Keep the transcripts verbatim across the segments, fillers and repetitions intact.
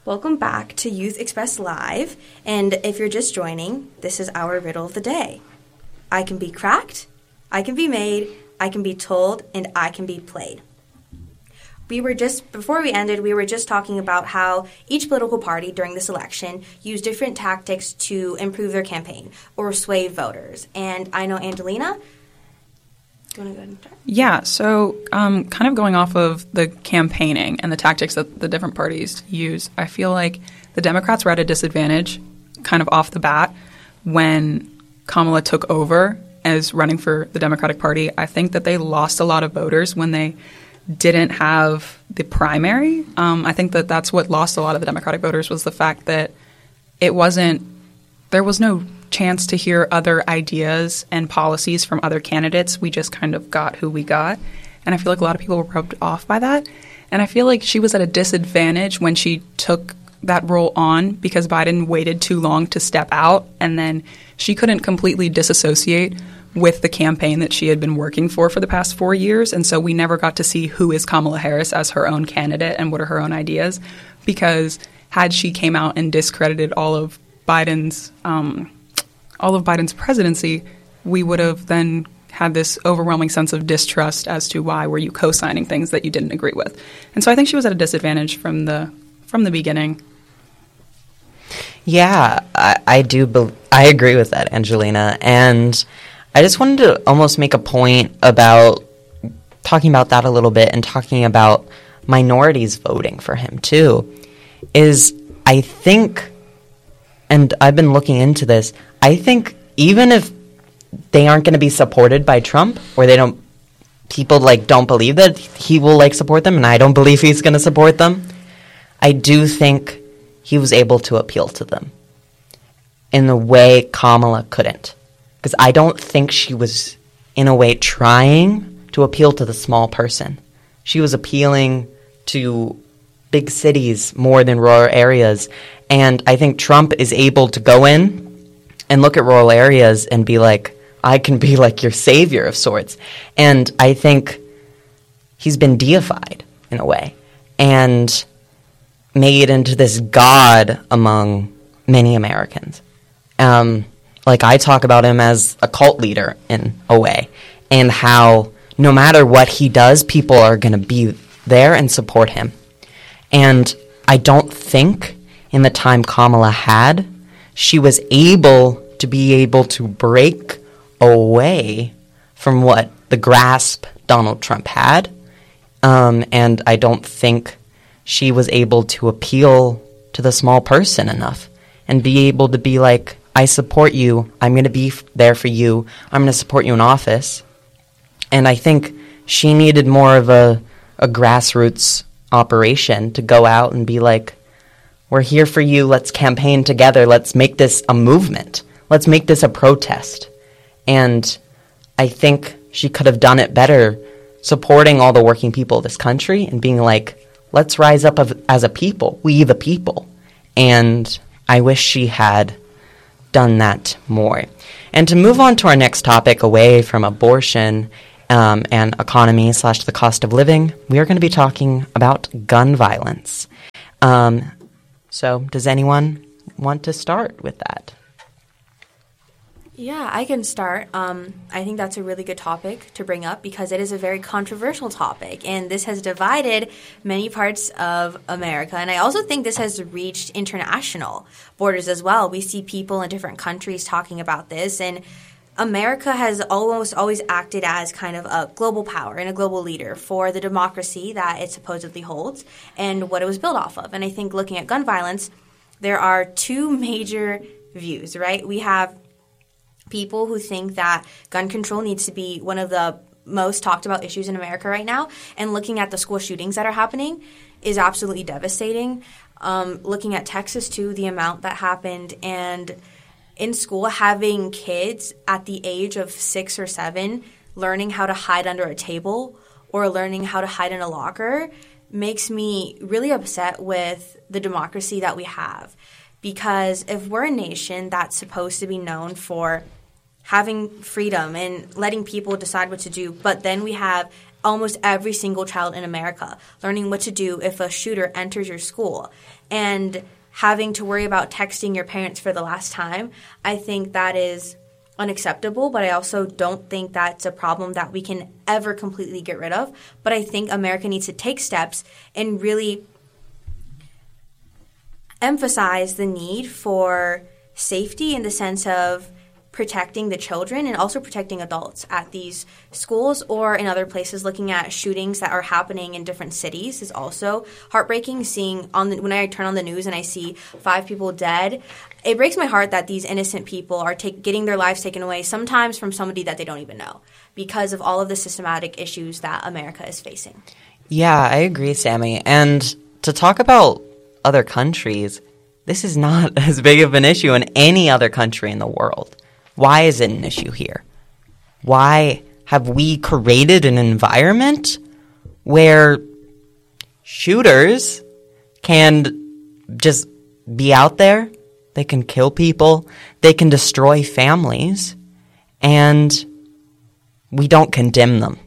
Welcome back to Youth Express Live, and if you're just joining, this is our riddle of the day. I can be cracked, I can be made, I can be told, and I can be played. We were just, before we ended, we were just talking about how each political party during this election used different tactics to improve their campaign or sway voters. And I know, Angelina, do you want to go ahead and start? Yeah, so um, kind of going off of the campaigning and the tactics that the different parties use, I feel like the Democrats were at a disadvantage kind of off the bat when Kamala took over as running for the Democratic Party. I think that they lost a lot of voters when they didn't have the primary. Um, I think that that's what lost a lot of the Democratic voters was the fact that it wasn't – there was no chance to hear other ideas and policies from other candidates. We just kind of got who we got. And I feel like a lot of people were rubbed off by that. And I feel like she was at a disadvantage when she took that role on because Biden waited too long to step out, and then she couldn't completely disassociate with the campaign that she had been working for for the past four years. And so we never got to see who is Kamala Harris as her own candidate and what are her own ideas, because had she came out and discredited all of Biden's um, all of Biden's presidency, we would have then had this overwhelming sense of distrust as to why were you co-signing things that you didn't agree with. And so I think she was at a disadvantage from the from the beginning. Yeah, I, I do. Be- I agree with that, Angelina. And I just wanted to almost make a point about talking about that a little bit and talking about minorities voting for him too. Is I think, and I've been looking into this, I think even if they aren't going to be supported by Trump, or they don't, people like don't believe that he will like support them, and I don't believe he's going to support them, I do think he was able to appeal to them in the way Kamala couldn't. Because I don't think she was, in a way, trying to appeal to the small person. She was appealing to big cities more than rural areas. And I think Trump is able to go in and look at rural areas and be like, I can be like your savior of sorts. And I think he's been deified in a way and made into this god among many Americans. Um, like I talk about him as a cult leader in a way, and how no matter what he does, people are going to be there and support him. And I don't think in the time Kamala had, she was able to be able to break away from what the grasp Donald Trump had. Um, and I don't think she was able to appeal to the small person enough and be able to be like, I support you. I'm going to be f- there for you. I'm going to support you in office. And I think she needed more of a, a grassroots operation to go out and be like, we're here for you. Let's campaign together. Let's make this a movement. Let's make this a protest. And I think she could have done it better supporting all the working people of this country and being like, let's rise up of, as a people, we the people. And I wish she had done that more. And to move on to our next topic, away from abortion um, and economy slash the cost of living, we are going to be talking about gun violence. Um, so does anyone want to start with that? Yeah, I can start. Um, I think that's a really good topic to bring up because it is a very controversial topic, and this has divided many parts of America. And I also think this has reached international borders as well. We see people in different countries talking about this, and America has almost always acted as kind of a global power and a global leader for the democracy that it supposedly holds and what it was built off of. And I think looking at gun violence, there are two major views, right? We have people who think that gun control needs to be one of the most talked about issues in America right now. And looking at the school shootings that are happening is absolutely devastating. Um, looking at Texas, too, the amount that happened. And in school, having kids at the age of six or seven learning how to hide under a table or learning how to hide in a locker makes me really upset with the democracy that we have. Because if we're a nation that's supposed to be known for having freedom and letting people decide what to do, but then we have almost every single child in America, learning what to do if a shooter enters your school, and having to worry about texting your parents for the last time. I think that is unacceptable, but I also don't think that's a problem that we can ever completely get rid of. But I think America needs to take steps and really emphasize the need for safety in the sense of protecting the children and also protecting adults at these schools or in other places. Looking at shootings that are happening in different cities is also heartbreaking. Seeing on the, when I turn on the news and I see five people dead, it breaks my heart that these innocent people are take, getting their lives taken away, sometimes from somebody that they don't even know, because of all of the systematic issues that America is facing. Yeah, I agree, Sammy. And to talk about other countries, this is not as big of an issue in any other country in the world. Why is it an issue here? Why have we created an environment where shooters can just be out there, they can kill people, they can destroy families, and we don't condemn them?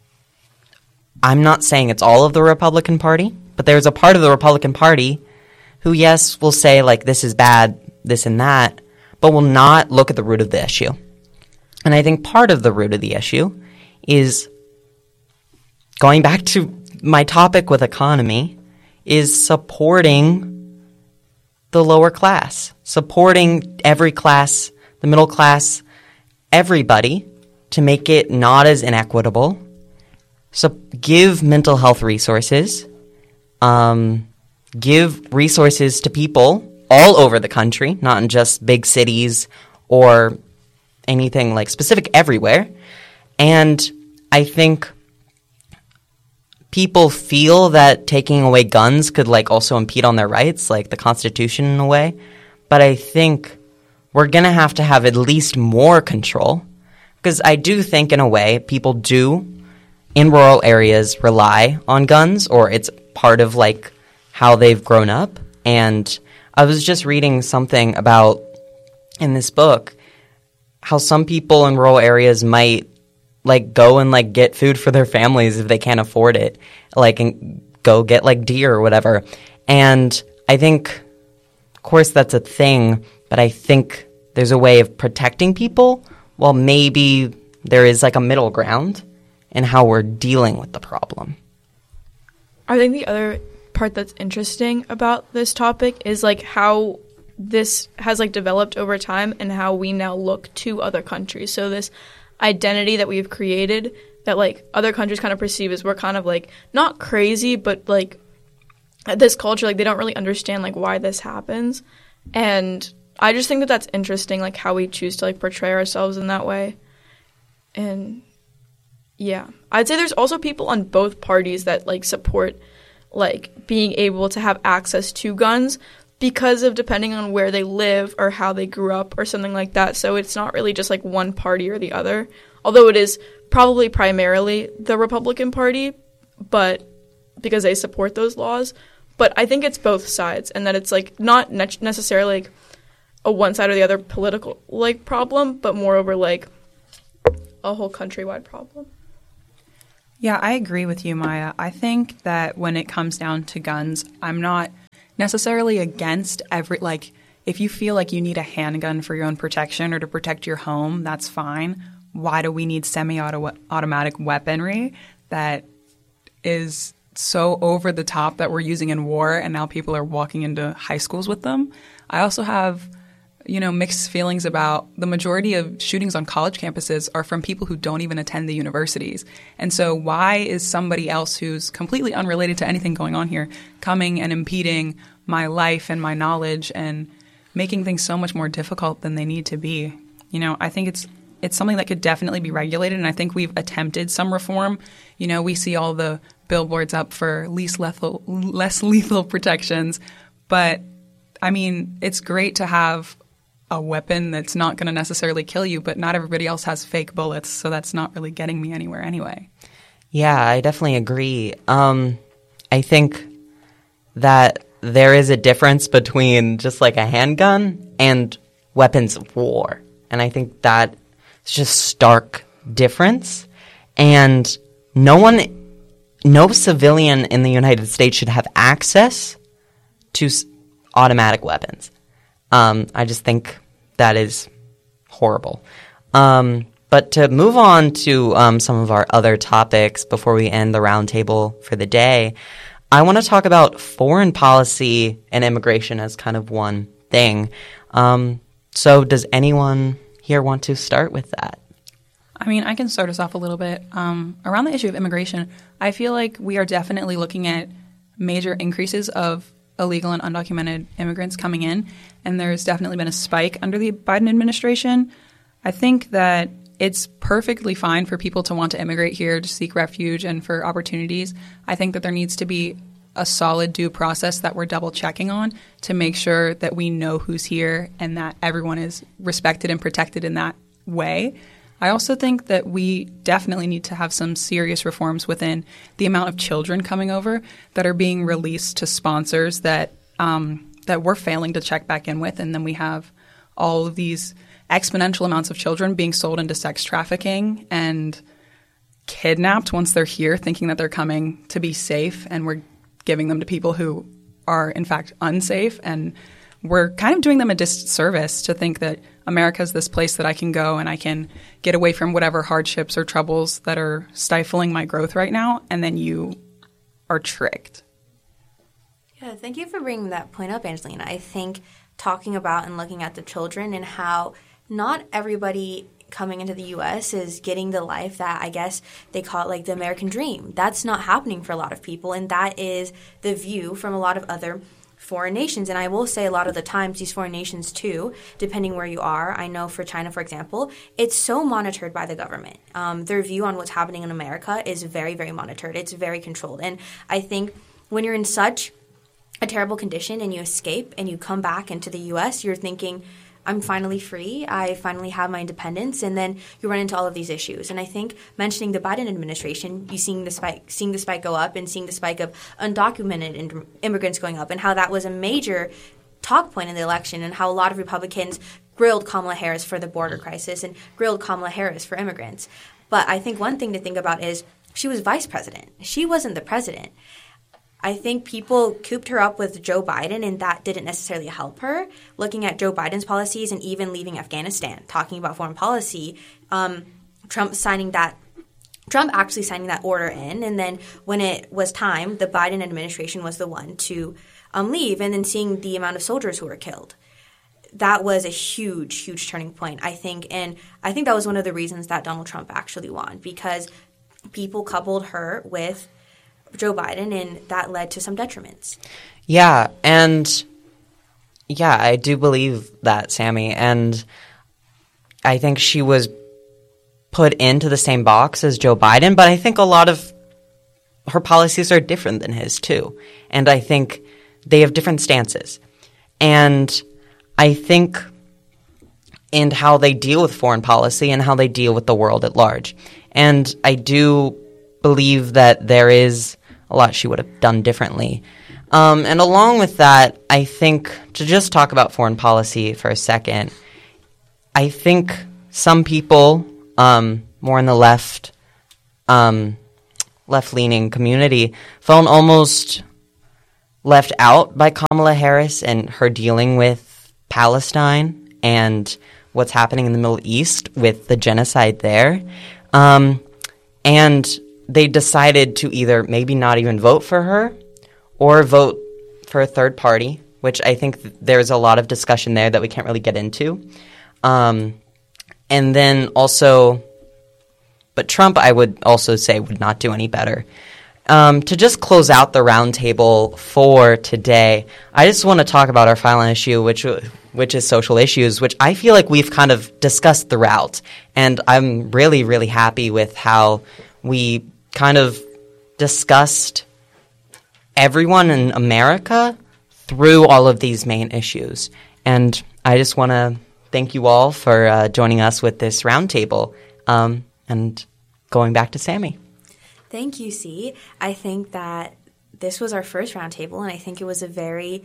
I'm not saying it's all of the Republican Party, but there's a part of the Republican Party who, yes, will say, like, this is bad, this and that, but will not look at the root of the issue. And I think part of the root of the issue is, going back to my topic with economy, is supporting the lower class, supporting every class, the middle class, everybody, to make it not as inequitable. So give mental health resources, um, give resources to people all over the country, not in just big cities or anything like specific, everywhere. And I think people feel that taking away guns could like also impede on their rights, like the Constitution in a way. But I think we're going to have to have at least more control, because I do think in a way people do in rural areas rely on guns, or it's part of like how they've grown up. And I was just reading something about in this book how some people in rural areas might like go and like get food for their families if they can't afford it, like and go get like deer or whatever. And I think, of course, that's a thing, but I think there's a way of protecting people while maybe there is like a middle ground in how we're dealing with the problem. I think the other part that's interesting about this topic is like how this has like developed over time and how we now look to other countries. So this identity that we've created that like other countries kind of perceive as we're kind of like not crazy, but like this culture, like they don't really understand like why this happens. And I just think that that's interesting, like how we choose to like portray ourselves in that way. And yeah, I'd say there's also people on both parties that like support like being able to have access to guns because of depending on where they live or how they grew up or something like that. So it's not really just like one party or the other, although it is probably primarily the Republican Party, but because they support those laws. But I think it's both sides, and that it's like not ne- necessarily like a one side or the other political like problem, but moreover like a whole countrywide problem. Yeah, I agree with you, Maya. I think that when it comes down to guns, I'm not necessarily against every, like, if you feel like you need a handgun for your own protection or to protect your home, that's fine. Why do we need semi-automatic weaponry that is so over the top that we're using in war and now people are walking into high schools with them? I also have, you know, mixed feelings about the majority of shootings on college campuses are from people who don't even attend the universities. And so why is somebody else who's completely unrelated to anything going on here coming and impeding my life and my knowledge and making things so much more difficult than they need to be? You know, I think it's it's something that could definitely be regulated, and I think we've attempted some reform. You know, we see all the billboards up for least lethal, less lethal protections, but I mean, it's great to have a weapon that's not going to necessarily kill you, but not everybody else has fake bullets, so that's not really getting me anywhere anyway. Yeah, I definitely agree. Um, I think that there is a difference between just like a handgun and weapons of war, and I think that it's just stark difference. And no one, no civilian in the United States should have access to s- automatic weapons. Um, I just think that is horrible. Um, but to move on to um, some of our other topics before we end the roundtable for the day, I want to talk about foreign policy and immigration as kind of one thing. Um, so does anyone here want to start with that? I mean, I can start us off a little bit. Um, around the issue of immigration, I feel like we are definitely looking at major increases of illegal and undocumented immigrants coming in, and there's definitely been a spike under the Biden administration. I think that it's perfectly fine for people to want to immigrate here to seek refuge and for opportunities. I think that there needs to be a solid due process that we're double checking on to make sure that we know who's here and that everyone is respected and protected in that way. I also think that we definitely need to have some serious reforms within the amount of children coming over that are being released to sponsors that um, that we're failing to check back in with, and then we have all of these exponential amounts of children being sold into sex trafficking and kidnapped once they're here, thinking that they're coming to be safe, and we're giving them to people who are in fact unsafe, and we're kind of doing them a disservice to think that America is this place that I can go and I can get away from whatever hardships or troubles that are stifling my growth right now, and then you are tricked. Yeah, thank you for bringing that point up, Angelina. I think talking about and looking at the children and how not everybody coming into the U S is getting the life that I guess they call it like the American dream. That's not happening for a lot of people, and that is the view from a lot of other foreign nations. And I will say a lot of the times these foreign nations too, depending where you are, I know for China, for example, it's so monitored by the government. Um, their view on what's happening in America is very, very monitored. It's very controlled. And I think when you're in such a terrible condition and you escape and you come back into the U S, you're thinking, I'm finally free. I finally have my independence. And then you run into all of these issues. And I think mentioning the Biden administration, you seeing the spike, seeing the spike go up and seeing the spike of undocumented in- immigrants going up, and how that was a major talk point in the election, and how a lot of Republicans grilled Kamala Harris for the border crisis and grilled Kamala Harris for immigrants. But I think one thing to think about is she was vice president. She wasn't the president. I think people cooped her up with Joe Biden, and that didn't necessarily help her. Looking at Joe Biden's policies and even leaving Afghanistan, talking about foreign policy, um, Trump signing that, Trump actually signing that order in, and then when it was time, the Biden administration was the one to um, leave, and then seeing the amount of soldiers who were killed. That was a huge, huge turning point, I think, and I think that was one of the reasons that Donald Trump actually won, because people coupled her with Joe Biden, and that led to some detriments. Yeah, and yeah, I do believe that, Sammy, and I think she was put into the same box as Joe Biden, but I think a lot of her policies are different than his too, and I think they have different stances, and I think in how they deal with foreign policy and how they deal with the world at large, and I do believe that there is a lot she would have done differently. Um, and along with that, I think, to just talk about foreign policy for a second, I think some people, um, more in the left, um, left-leaning community, felt almost left out by Kamala Harris and her dealing with Palestine and what's happening in the Middle East with the genocide there. Um, and they decided to either maybe not even vote for her or vote for a third party, which I think th- there's a lot of discussion there that we can't really get into. Um, and then also, but Trump, I would also say, would not do any better. Um, to just close out the roundtable for today, I just want to talk about our final issue, which which is social issues, which I feel like we've kind of discussed throughout. And I'm really, really happy with how we kind of discussed everyone in America through all of these main issues. And I just want to thank you all for uh, joining us with this roundtable. Um, and going back to Sammy. Thank you, C. I think that this was our first roundtable, and I think it was a very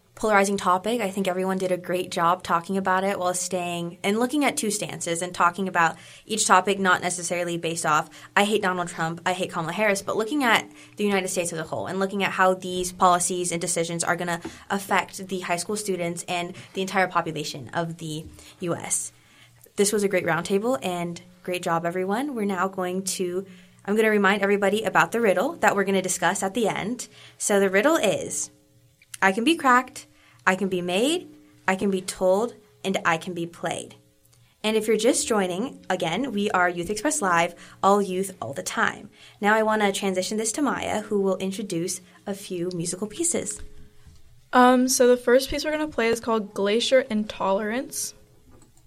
polarizing topic. I think everyone did a great job talking about it while staying and looking at two stances and talking about each topic, not necessarily based off, I hate Donald Trump, I hate Kamala Harris, but looking at the United States as a whole and looking at how these policies and decisions are going to affect the high school students and the entire population of the U S. This was a great roundtable, and great job, everyone. We're now going to, I'm going to remind everybody about the riddle that we're going to discuss at the end. So the riddle is, I can be cracked, I can be made, I can be told, and I can be played. And if you're just joining, again, we are Youth Express Live, all youth, all the time. Now I want to transition this to Maya, who will introduce a few musical pieces. Um, so the first piece we're going to play is called Glacier Intolerance.